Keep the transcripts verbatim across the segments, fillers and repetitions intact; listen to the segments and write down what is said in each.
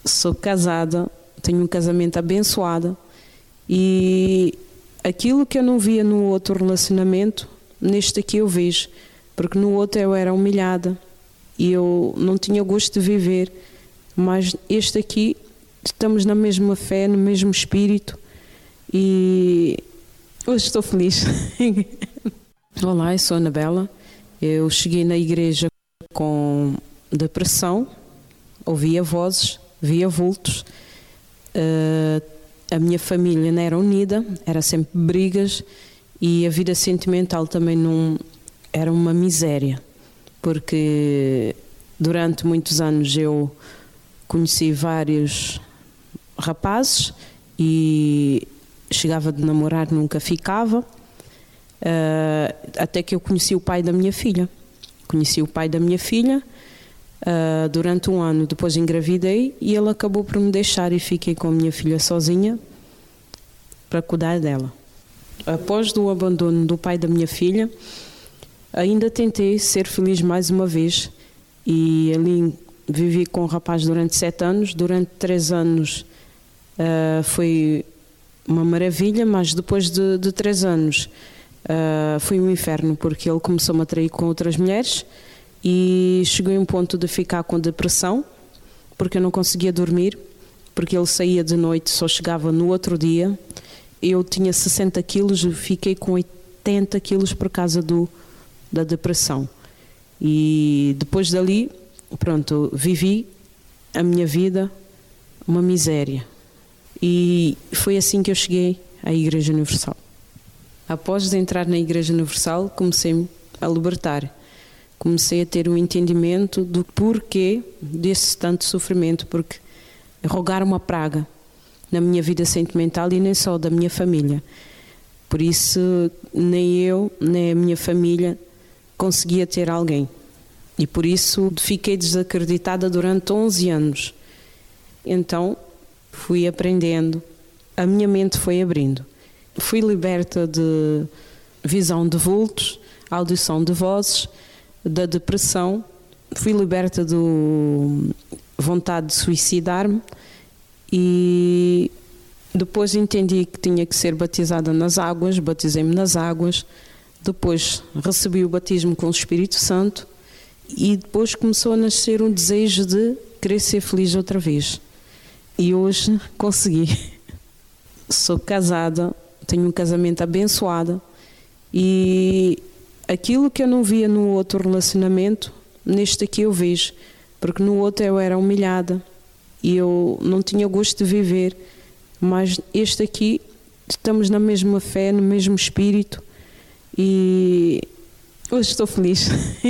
Sou casada, tenho um casamento abençoado e aquilo que eu não via no outro relacionamento, neste aqui eu vejo, porque no outro eu era humilhada e eu não tinha gosto de viver, mas este aqui estamos na mesma fé, no mesmo espírito e hoje estou feliz. Olá, eu sou a Anabela, eu cheguei na igreja com depressão, ouvia vozes, via vultos, uh, a minha família não era unida, era sempre brigas e a vida sentimental também não era uma miséria, porque durante muitos anos eu conheci vários rapazes e chegava de namorar, nunca ficava, uh, até que eu conheci o pai da minha filha. Conheci o pai da minha filha uh, durante um ano, depois engravidei e ele acabou por me deixar e fiquei com a minha filha sozinha para cuidar dela. Após o abandono do pai da minha filha, ainda tentei ser feliz mais uma vez e ali vivi com o rapaz durante sete anos. Durante três anos uh, foi uma maravilha, mas depois de, de três anos Uh, foi um inferno, porque ele começou-me a trair com outras mulheres e cheguei a um ponto de ficar com depressão, porque eu não conseguia dormir, porque ele saía de noite, só chegava no outro dia. Eu tinha sessenta quilos, fiquei com oitenta quilos por causa do, da depressão. E depois dali, pronto, vivi a minha vida uma miséria. E foi assim que eu cheguei à Igreja Universal. Após entrar na Igreja Universal, comecei a libertar. Comecei a ter um entendimento do porquê desse tanto sofrimento, porque rogar uma praga na minha vida sentimental e nem só da minha família. Por isso, nem eu, nem a minha família conseguia ter alguém. E por isso fiquei desacreditada durante onze anos. Então, fui aprendendo, a minha mente foi abrindo. Fui liberta de visão de vultos, audição de vozes, da depressão. Fui liberta de vontade de suicidar-me e depois entendi que tinha que ser batizada nas águas, batizei-me nas águas. Depois recebi o batismo com o Espírito Santo e depois começou a nascer um desejo de querer ser feliz outra vez. E hoje consegui. Sou casada, tenho um casamento abençoado e aquilo que eu não via no outro relacionamento, neste aqui eu vejo, porque no outro eu era humilhada e eu não tinha gosto de viver, mas este aqui estamos na mesma fé, no mesmo espírito e hoje estou feliz.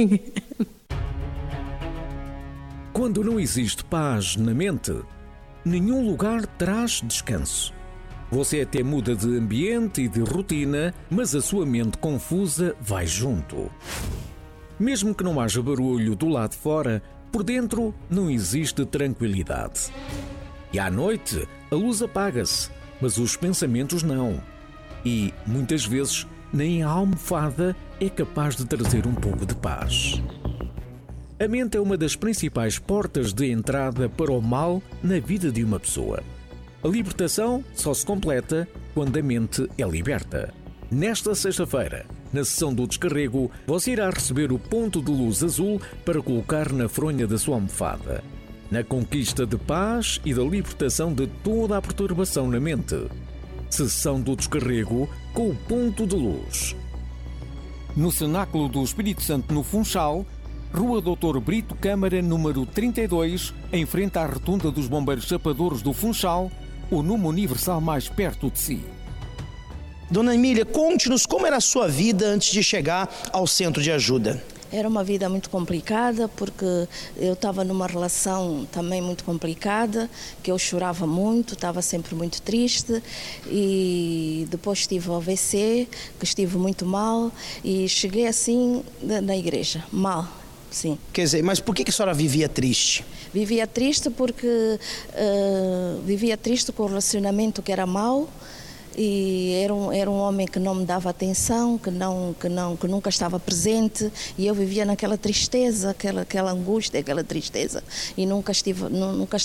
Quando não existe paz na mente, nenhum lugar traz descanso. Você até muda de ambiente e de rotina, mas a sua mente confusa vai junto. Mesmo que não haja barulho do lado de fora, por dentro não existe tranquilidade. E à noite a luz apaga-se, mas os pensamentos não. E, muitas vezes, nem a almofada é capaz de trazer um pouco de paz. A mente é uma das principais portas de entrada para o mal na vida de uma pessoa. A libertação só se completa quando a mente é liberta. Nesta sexta-feira, na sessão do descarrego, você irá receber o ponto de luz azul para colocar na fronha da sua almofada. Na conquista de paz e da libertação de toda a perturbação na mente. Sessão do descarrego com o ponto de luz. No Cenáculo do Espírito Santo no Funchal, Rua doutor Brito Câmara, número trinta e dois, em frente à Rotunda dos Bombeiros Chapadores do Funchal, o número universal mais perto de si. Dona Emília, conte-nos como era a sua vida antes de chegar ao centro de ajuda. Era uma vida muito complicada, porque eu estava numa relação também muito complicada, que eu chorava muito, estava sempre muito triste, e depois tive o A V C, que estive muito mal, e cheguei assim na igreja, mal. Sim. Quer dizer, mas por que a senhora vivia triste? Vivia triste porque uh, vivia triste com o relacionamento que era mau e era um, era um homem que não me dava atenção, que, não, que, não, que nunca estava presente, e eu vivia naquela tristeza, aquela, aquela angústia, aquela tristeza, e nunca estive, nunca